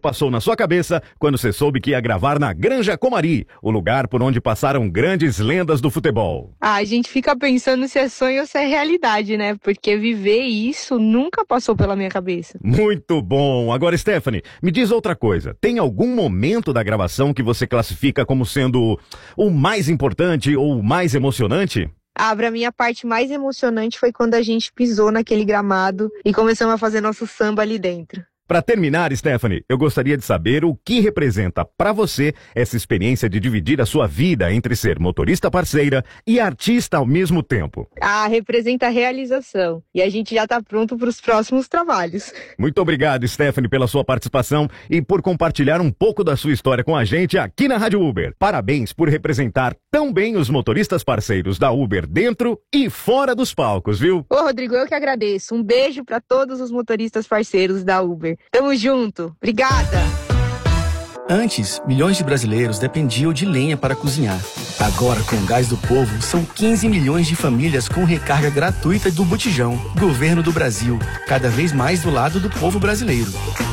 passou na sua cabeça quando você soube que ia gravar na Granja Comari, o lugar por onde passaram grandes lendas do futebol? A gente fica pensando se é sonho ou se é realidade, né? Porque viver isso nunca passou pela minha cabeça. Muito bom! Agora, Stephanie, me diz outra coisa. Tem algum momento da gravação que você classifica como sendo o mais importante ou o mais emocionante? Pra mim a parte mais emocionante foi quando a gente pisou naquele gramado e começamos a fazer nosso samba ali dentro. Para terminar, Stephanie, eu gostaria de saber o que representa para você essa experiência de dividir a sua vida entre ser motorista parceira e artista ao mesmo tempo. Representa a realização. E a gente já está pronto para os próximos trabalhos. Muito obrigado, Stephanie, pela sua participação e por compartilhar um pouco da sua história com a gente aqui na Rádio Uber. Parabéns por representar tão bem os motoristas parceiros da Uber dentro e fora dos palcos, viu? Ô, Rodrigo, eu que agradeço. Um beijo para todos os motoristas parceiros da Uber. Tamo junto. Obrigada. Antes, milhões de brasileiros dependiam de lenha para cozinhar. Agora, com o Gás do Povo, são 15 milhões de famílias com recarga gratuita do Botijão. Governo do Brasil, cada vez mais do lado do povo brasileiro.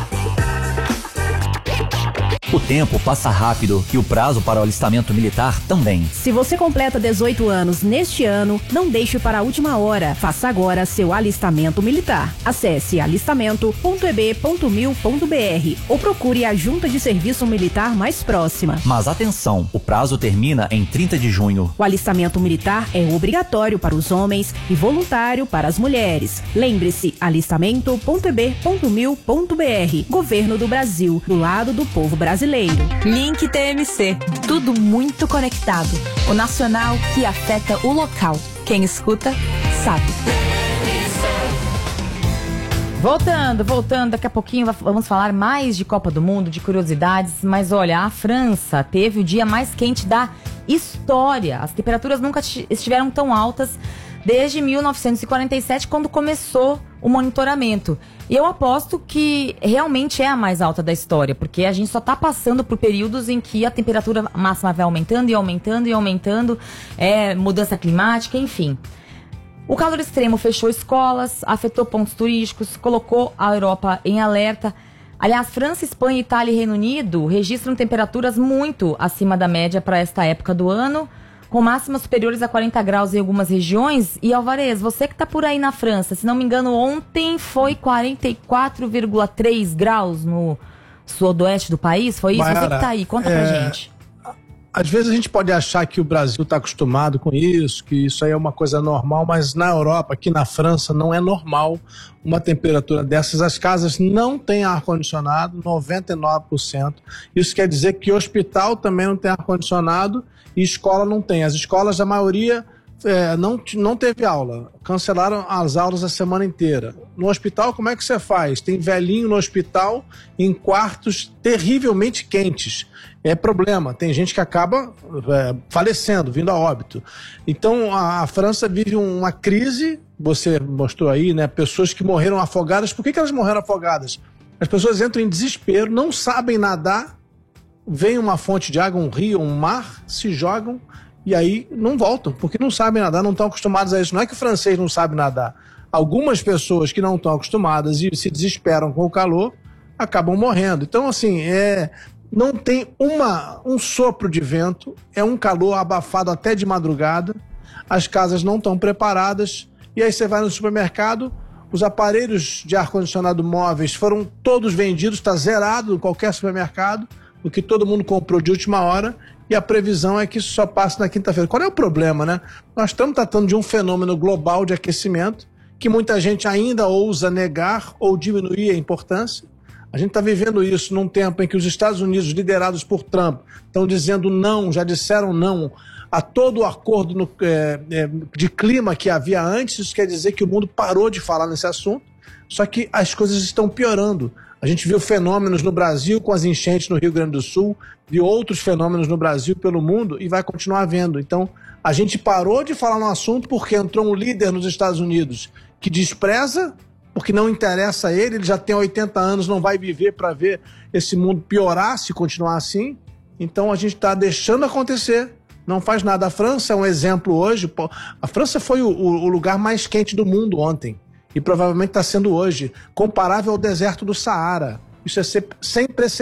O tempo passa rápido e o prazo para o alistamento militar também. Se você completa 18 anos neste ano, não deixe para a última hora. Faça agora seu alistamento militar. Acesse alistamento.eb.mil.br ou procure a junta de serviço militar mais próxima. Mas atenção, o prazo termina em 30 de junho. O alistamento militar é obrigatório para os homens e voluntário para as mulheres. Lembre-se, alistamento.eb.mil.br. Governo do Brasil, do lado do povo brasileiro. Link TMC, tudo muito conectado. O nacional que afeta o local. Quem escuta, sabe. Voltando, daqui a pouquinho vamos falar mais de Copa do Mundo, de curiosidades, mas olha, a França teve o dia mais quente da história. As temperaturas nunca estiveram tão altas desde 1947, quando começou o monitoramento. E eu aposto que realmente é a mais alta da história, porque a gente só está passando por períodos em que a temperatura máxima vai aumentando e aumentando e aumentando, mudança climática, enfim. O calor extremo fechou escolas, afetou pontos turísticos, colocou a Europa em alerta. Aliás, França, Espanha, Itália e Reino Unido registram temperaturas muito acima da média para esta época do ano, com máximas superiores a 40 graus em algumas regiões. E Alvarez, você que está por aí na França, se não me engano, ontem foi 44,3 graus no sudoeste do país, foi isso? Mayara, você que está aí, conta pra gente. Às vezes a gente pode achar que o Brasil está acostumado com isso, que isso aí é uma coisa normal, mas na Europa, aqui na França, não é normal uma temperatura dessas. As casas não têm ar-condicionado, 99%. Isso quer dizer que o hospital também não tem ar-condicionado e escola não tem. As escolas, a maioria, não teve aula. Cancelaram as aulas a semana inteira. No hospital, como é que você faz? Tem velhinho no hospital em quartos terrivelmente quentes. É problema. Tem gente que acaba falecendo, vindo a óbito. Então, a França vive uma crise. Você mostrou aí, né? Pessoas que morreram afogadas. Por que elas morreram afogadas? As pessoas entram em desespero, não sabem nadar, vem uma fonte de água, um rio, um mar, se jogam e aí não voltam, porque não sabem nadar, não estão acostumados a isso. Não é que o francês não sabe nadar. Algumas pessoas que não estão acostumadas e se desesperam com o calor, acabam morrendo. Então, assim, não tem um sopro de vento, é um calor abafado até de madrugada, as casas não estão preparadas, e aí você vai no supermercado, os aparelhos de ar-condicionado móveis foram todos vendidos, está zerado em qualquer supermercado, o que todo mundo comprou de última hora, e a previsão é que isso só passe na quinta-feira. Qual é o problema, né? Nós estamos tratando de um fenômeno global de aquecimento, que muita gente ainda ousa negar ou diminuir a importância. A gente está vivendo isso num tempo em que os Estados Unidos, liderados por Trump, estão dizendo não, já disseram não a todo o acordo de clima que havia antes. Isso quer dizer que o mundo parou de falar nesse assunto, só que as coisas estão piorando. A gente viu fenômenos no Brasil com as enchentes no Rio Grande do Sul, viu outros fenômenos no Brasil e pelo mundo e vai continuar vendo. Então, a gente parou de falar no assunto porque entrou um líder nos Estados Unidos que despreza, porque não interessa a ele já tem 80 anos, não vai viver para ver esse mundo piorar se continuar assim. Então, a gente está deixando acontecer, não faz nada. A França é um exemplo hoje. A França foi o lugar mais quente do mundo ontem. E provavelmente está sendo hoje, comparável ao deserto do Saara. Isso é sem precedentes.